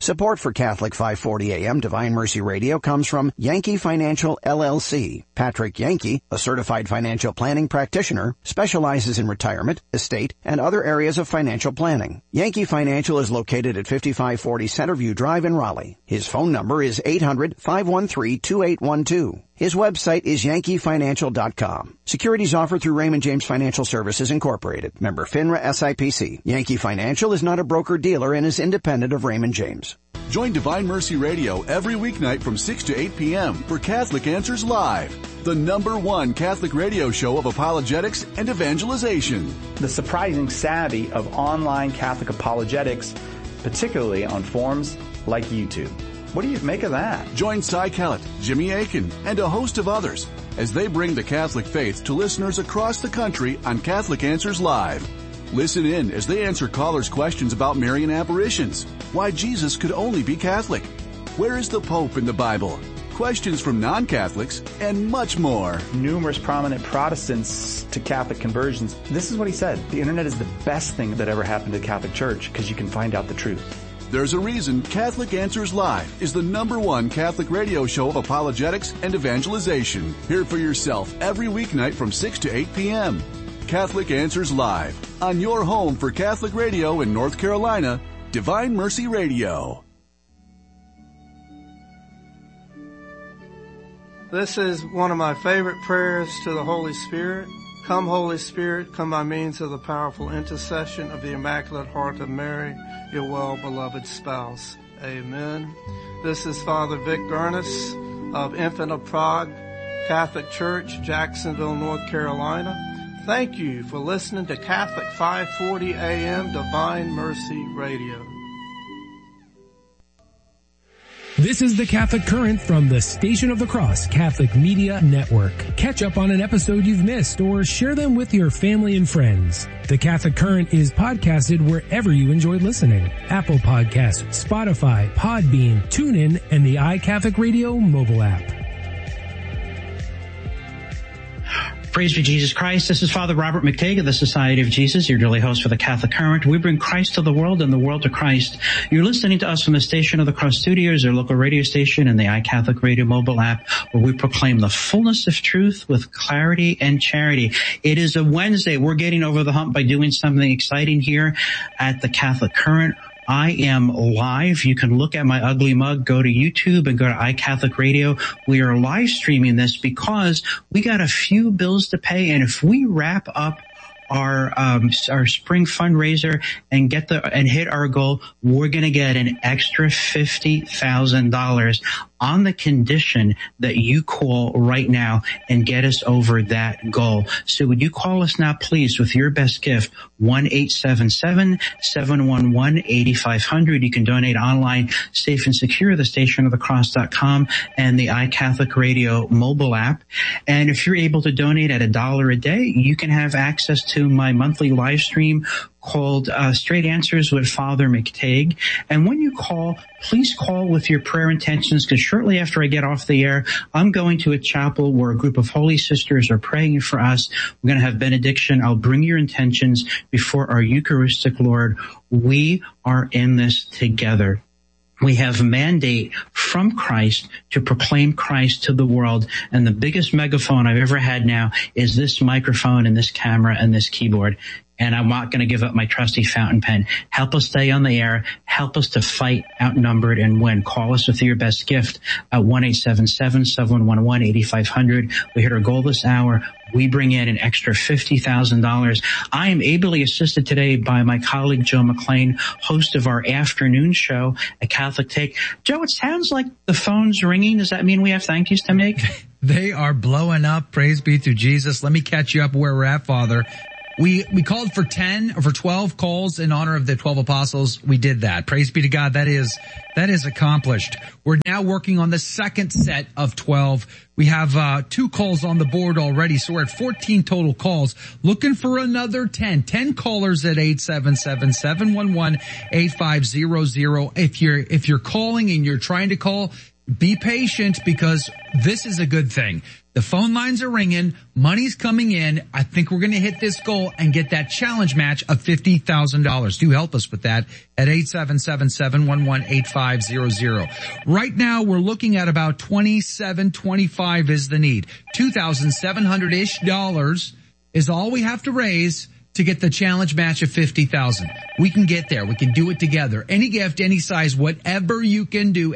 Support for Catholic 540 AM Divine Mercy Radio comes from Yankee Financial LLC. Patrick Yankee, a certified financial planning practitioner, specializes in retirement, estate, and other areas of financial planning. Yankee Financial is located at 5540 Centerview Drive in Raleigh. His phone number is 800-513-2812. His website is yankeefinancial.com. Securities offered through Raymond James Financial Services Incorporated. Member FINRA SIPC. Yankee Financial is not a broker-dealer and is independent of Raymond James. Join Divine Mercy Radio every weeknight from 6 to 8 p.m. for Catholic Answers Live, the #1 Catholic radio show of apologetics and evangelization. The surprising savvy of online Catholic apologetics, particularly on forums like YouTube. What do you make of that? Join Cy Kellett, Jimmy Akin, and a host of others as they bring the Catholic faith to listeners across the country on Catholic Answers Live. Listen in as they answer callers' questions about Marian apparitions, why Jesus could only be Catholic, where is the Pope in the Bible, questions from non-Catholics, and much more. Numerous prominent Protestants to Catholic conversions. This is what he said. The internet is the best thing that ever happened to the Catholic Church because you can find out the truth. There's a reason Catholic Answers Live is the #1 Catholic radio show of apologetics and evangelization. Hear it for yourself every weeknight from 6 to 8 p.m. Catholic Answers Live, on your home for Catholic radio in North Carolina, Divine Mercy Radio. This is one of my favorite prayers to the Holy Spirit. Come, Holy Spirit, come by means of the powerful intercession of the Immaculate Heart of Mary, your well-beloved spouse. Amen. This is Father Vic Gurnis of Infant of Prague Catholic Church, Jacksonville, North Carolina. Thank you for listening to Catholic 540 AM Divine Mercy Radio. This is the Catholic Current from the Station of the Cross Catholic Media Network. Catch up on an episode you've missed or share them with your family and friends. The Catholic Current is podcasted wherever you enjoy listening. Apple Podcasts, Spotify, Podbean, TuneIn, and the iCatholic Radio mobile app. Praise be Jesus Christ. This is Father Robert McTague of the Society of Jesus, your daily host for the Catholic Current. We bring Christ to the world and the world to Christ. You're listening to us from the Station of the Cross Studios, our local radio station, and the iCatholic Radio mobile app, where we proclaim the fullness of truth with clarity and charity. It is a Wednesday. We're getting over the hump by doing something exciting here at the Catholic Current. I am live. You can look at my ugly mug, go to YouTube and go to iCatholic Radio. We are live streaming this because we got a few bills to pay, and if we wrap up our spring fundraiser and hit our goal, we're going to get an extra $50,000 on the condition that you call right now and get us over that goal. So would you call us now, please, with your best gift, 1-877-711-8500. You can donate online, safe and secure, thestationofthecross.com and the iCatholic Radio mobile app. And if you're able to donate at $1 a day, you can have access to my monthly live stream called Straight Answers with Father McTague. And when you call, please call with your prayer intentions, because shortly after I get off the air, I'm going to a chapel where a group of holy sisters are praying for us. We're going to have benediction. I'll bring your intentions before our Eucharistic Lord. We are in this together. We have a mandate from Christ to proclaim Christ to the world. And the biggest megaphone I've ever had now is this microphone and this camera and this keyboard. And I'm not going to give up my trusty fountain pen. Help us stay on the air. Help us to fight outnumbered and win. Call us with your best gift at 1-877-711-8500. We hit our goal this hour. We bring in an extra $50,000. I am ably assisted today by my colleague Joe McLean, host of our afternoon show at Catholic Take. Joe, it sounds like the phone's ringing. Does that mean we have thank yous to make? They are blowing up. Praise be to Jesus. Let me catch you up where we're at, Father. We called for 12 calls in honor of the 12 apostles. We did that. Praise be to God. That is accomplished. We're now working on the second set of 12. We have 2 calls on the board already, so we're at 14 total calls. Looking for another 10. 10 callers at 877-711-8500. If you're calling and you're trying to call, be patient because this is a good thing. The phone lines are ringing. Money's coming in. I think we're going to hit this goal and get that challenge match of $50,000. Do help us with that at 877-711-8500. Right now, we're looking at about $27.25 is the need. $2,700-ish is all we have to raise to get the challenge match of $50,000. We can get there. We can do it together. Any gift, any size, whatever you can do.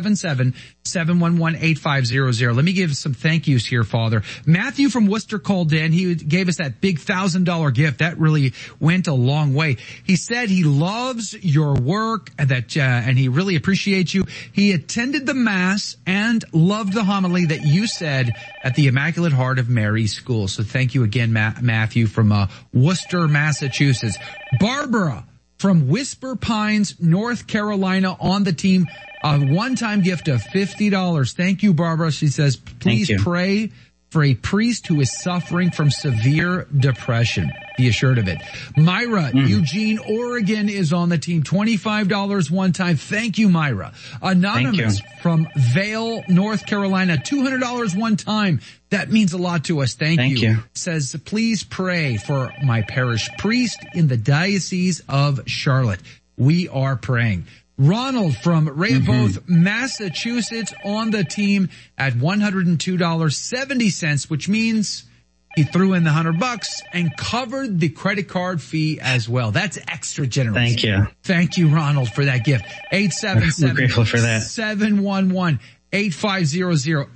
877-711-8500. Let me give some thank yous here, Father. Matthew from Worcester called in. He gave us that big $1,000 gift. That really went a long way. He said he loves your work and and he really appreciates you. He attended the Mass and loved the homily that you said at the Immaculate Heart of Mary School. So thank you again, Matthew from Worcester, Massachusetts. Barbara from Whisper Pines, North Carolina on the team. A one-time gift of $50. Thank you, Barbara. She says, please pray for a priest who is suffering from severe depression. Be assured of it. Myra, Eugene, Oregon is on the team. $25 one time. Thank you, Myra. Anonymous from Vale, North Carolina. $200 one time. That means a lot to us. Thank you. Says, please pray for my parish priest in the Diocese of Charlotte. We are praying. Ronald from Rehoboth, Massachusetts on the team at $102.70, which means he threw in the $100 and covered the credit card fee as well. That's extra generous. Thank you. Thank you, Ronald, for that gift. 877 We're grateful for that. 711 8500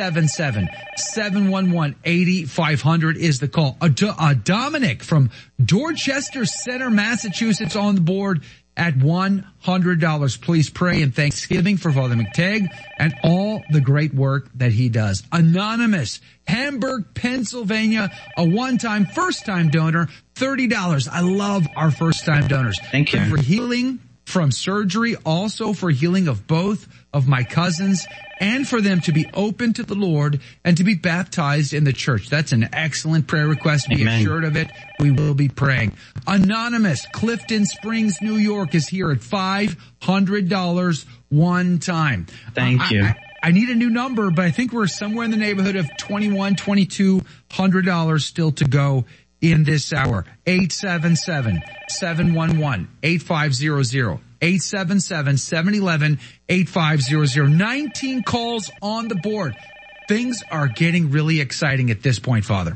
877-711-8500 is the call. Dominic from Dorchester Center, Massachusetts on the board at $100. Please pray in thanksgiving for Father McTagg and all the great work that he does. Anonymous, Hamburg, Pennsylvania, a one-time, first-time donor, $30. I love our first-time donors. Thank you. For healing from surgery, also for healing of both of my cousins, and for them to be open to the Lord and to be baptized in the church. That's an excellent prayer request. Be assured of it. We will be praying. Anonymous, Clifton Springs, New York is here at $500 one time. Thank you. I need a new number, but I think we're somewhere in the neighborhood of $2,200 still to go in this hour. 877-711-8500. 877-711-8500. 19 calls on the board. Things are getting really exciting at this point, Father.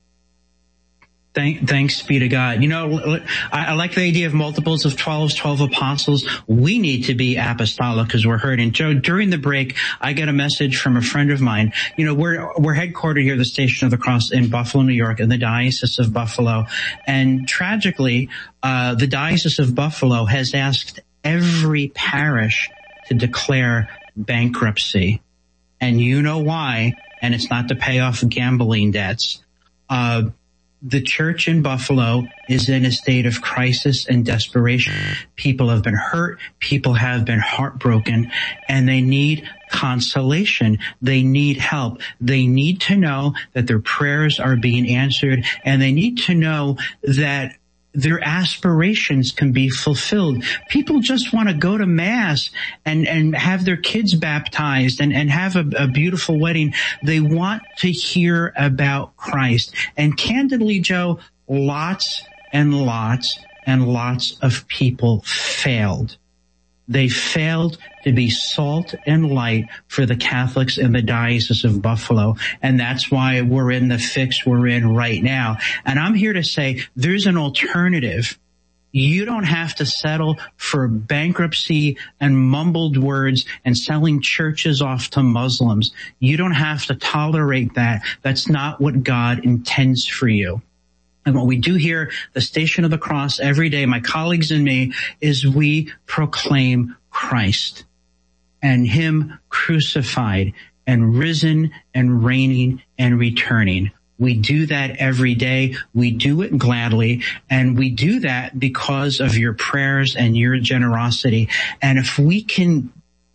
Thanks be to God. You know, I like the idea of multiples of 12 apostles. We need to be apostolic because we're hurting. Joe, during the break, I got a message from a friend of mine. You know, we're headquartered here at the Station of the Cross in Buffalo, New York, in the Diocese of Buffalo. And tragically, the Diocese of Buffalo has asked every parish to declare bankruptcy. And you know why, and it's not to pay off gambling debts. The church in Buffalo is in a state of crisis and desperation. People have been hurt. People have been heartbroken, and they need consolation. They need help. They need to know that their prayers are being answered, and they need to know that their aspirations can be fulfilled. People just want to go to Mass and have their kids baptized and have a beautiful wedding. They want to hear about Christ. And candidly, Joe, lots and lots and lots of people failed. They failed to be salt and light for the Catholics in the Diocese of Buffalo. And that's why we're in the fix we're in right now. And I'm here to say there's an alternative. You don't have to settle for bankruptcy and mumbled words and selling churches off to Muslims. You don't have to tolerate that. That's not what God intends for you. And what we do here, the Station of the Cross, every day, my colleagues and me, is we proclaim Christ and Him crucified and risen and reigning and returning. We do that every day. We do it gladly, and we do that because of your prayers and your generosity. And if we can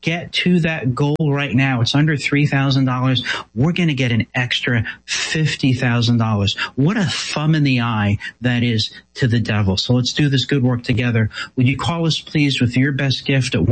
get to that goal right now, it's under $3,000, we're going to get an extra $50,000. What a thumb in the eye that is to the devil. So let's do this good work together. Would you call us, please, with your best gift at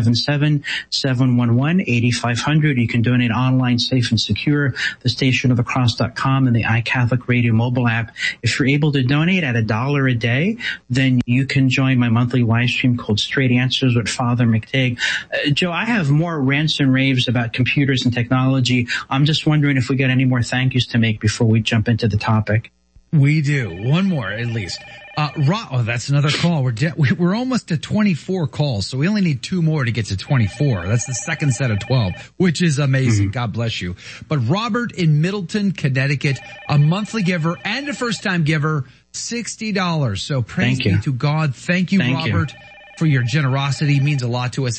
1-877-711-8500. You can donate online, safe and secure, thestationofthecross.com and the iCatholic Radio mobile app. If you're able to donate at $1 a day, then you can join my monthly live stream called Straight Answers with Father McTigg. Joe, I have more rants and raves about computers and technology. I'm just wondering if we got any more thank yous to make before we jump into the topic. We do. One more at least. That's another call. We're almost to 24 calls, so we only need 2 more to get to 24. That's the second set of 12, which is amazing. Mm-hmm. God bless you. But Robert in Middleton, Connecticut, a monthly giver and a first-time giver, $60. So praise be to God. Thank you, Robert. For your generosity. It means a lot to us.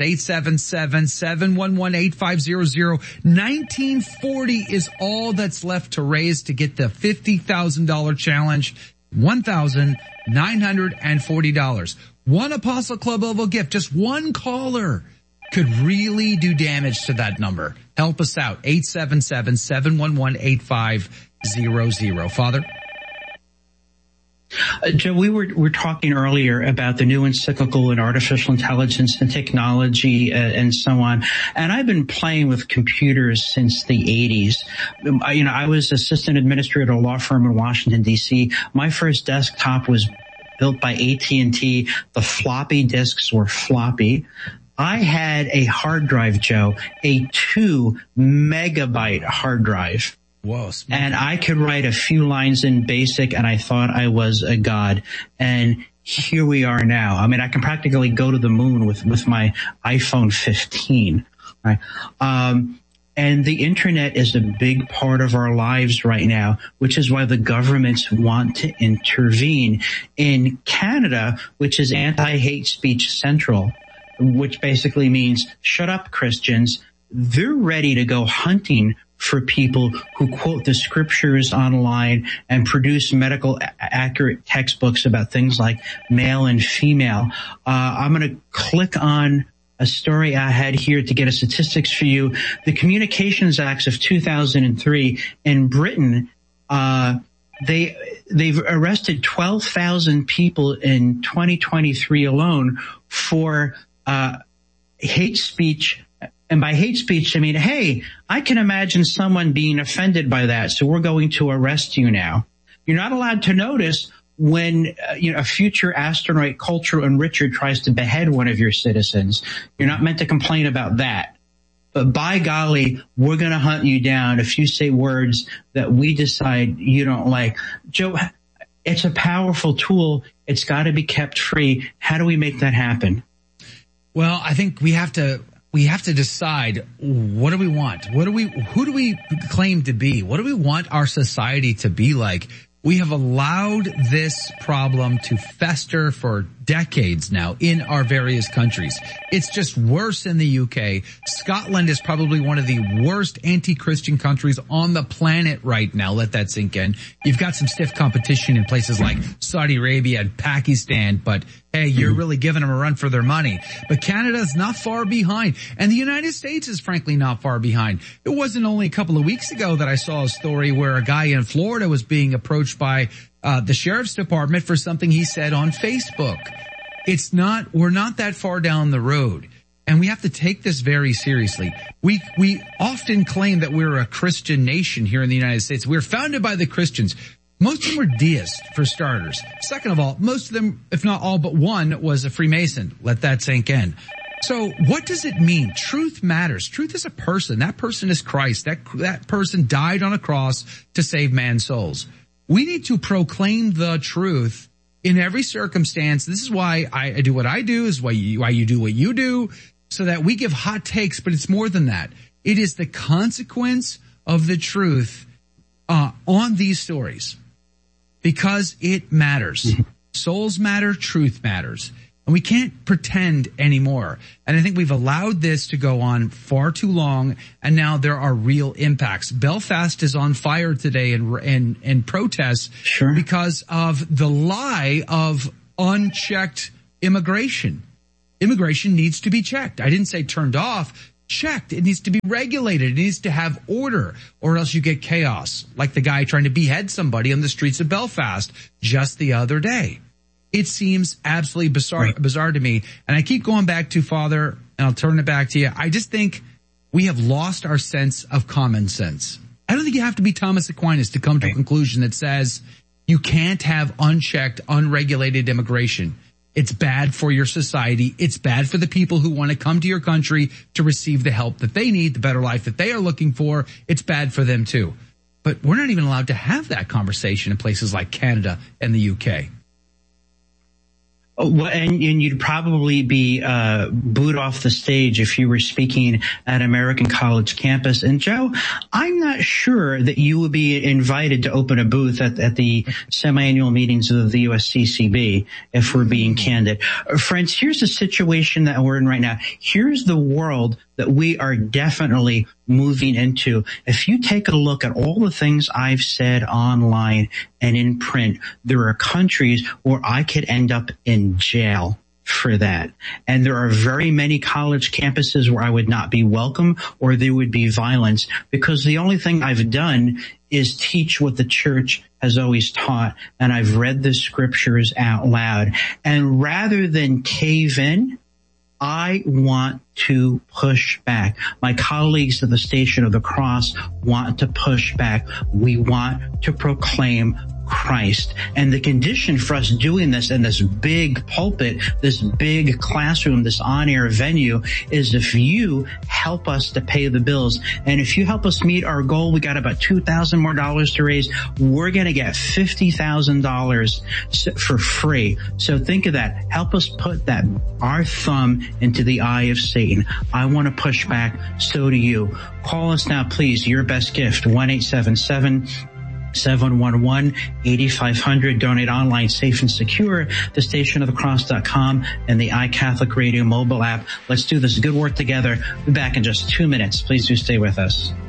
877-711-8500. 1940 is all that's left to raise to get the $50,000 challenge. $1,940. One Apostle Club level gift, just one caller could really do damage to that number. Help us out. 877-711-8500. Father? Joe, we were talking earlier about the new encyclical in artificial intelligence and technology and so on. And I've been playing with computers since the 80s. I was assistant administrator at a law firm in Washington, D.C. My first desktop was built by AT&T. The floppy disks were floppy. I had a hard drive, Joe, a 2 megabyte hard drive. Whoa, and I could write a few lines in BASIC, and I thought I was a god. And here we are now. I mean, I can practically go to the moon with my iPhone 15. Right? And the internet is a big part of our lives right now, which is why the governments want to intervene. In Canada, which is anti-hate speech central, which basically means shut up, Christians, they're ready to go hunting for people who quote the scriptures online and produce medical accurate textbooks about things like male and female. I'm going to click on a story I had here to get a statistics for you. The Communications Acts of 2003 in Britain, they've arrested 12,000 people in 2023 alone for hate speech. And by hate speech, I mean, hey, I can imagine someone being offended by that, so we're going to arrest you now. You're not allowed to notice when a future astronaut culture enricher tries to behead one of your citizens. You're not meant to complain about that. But by golly, we're going to hunt you down if you say words that we decide you don't like. Joe, it's a powerful tool. It's got to be kept free. How do we make that happen? Well, I think we have to decide, what do we want? Who do we claim to be? What do we want our society to be like? We have allowed this problem to fester for decades now in our various countries. It's just worse in the UK. Scotland is probably one of the worst anti-Christian countries on the planet right now. Let that sink in. You've got some stiff competition in places like Saudi Arabia and Pakistan, but hey, you're really giving them a run for their money. But Canada's not far behind, and the United States is frankly not far behind. It wasn't only a couple of weeks ago that I saw a story where a guy in Florida was being approached by the sheriff's department for something he said on Facebook. We're not that far down the road, and we have to take this very seriously. We often claim that we're a Christian nation here in the United States. We're founded by the Christians. Most of them were deists, for starters. Second of all, most of them, if not all but one, was a Freemason. Let that sink in. So what does it mean? Truth matters. Truth is a person. That person is Christ. That person died on a cross to save man's souls. We need to proclaim the truth in every circumstance. This is why I do what I do, is why you do what you do, so that we give hot takes, but it's more than that. It is the consequence of the truth on these stories, because it matters. Souls matter, truth matters. And we can't pretend anymore. And I think we've allowed this to go on far too long, and now there are real impacts. Belfast is on fire today in protests because of the lie of unchecked immigration. immigration needs to be checked. I didn't say turned off, checked. It needs to be regulated. It needs to have order, or else you get chaos, like the guy trying to behead somebody on the streets of Belfast just the other day. It seems absolutely bizarre to me. And I keep going back to, Father, and I'll turn it back to you. I just think we have lost our sense of common sense. I don't think you have to be Thomas Aquinas to come to a conclusion that says you can't have unchecked, unregulated immigration. It's bad for your society. It's bad for the people who want to come to your country to receive the help that they need, the better life that they are looking for. It's bad for them too. But we're not even allowed to have that conversation in places like Canada and the UK. Well, and you'd probably be booed off the stage if you were speaking at American College campus. And Joe, I'm not sure that you would be invited to open a booth at the semi-annual meetings of the USCCB, if we're being candid. Friends, here's the situation that we're in right now. Here's the world that we are definitely moving into. If you take a look at all the things I've said online and in print, there are countries where I could end up in jail for that. And there are very many college campuses where I would not be welcome, or there would be violence, because the only thing I've done is teach what the church has always taught, and I've read the scriptures out loud. And rather than cave in, I want to push back. My colleagues at the Station of the Cross want to push back. We want to proclaim Christ. And the condition for us doing this in this big pulpit, this big classroom, this on-air venue, is if you help us to pay the bills. And if you help us meet our goal, we got about $2,000 more to raise. We're going to get $50,000 for free. So think of that. Help us put our thumb into the eye of Satan. I want to push back. So do you. Call us now, please. Your best gift, 1-877-711-8500. Donate online, safe and secure. thestationofthecross.com and the iCatholic Radio mobile app. Let's do this good work together. We'll be back in just 2 minutes. Please do stay with us.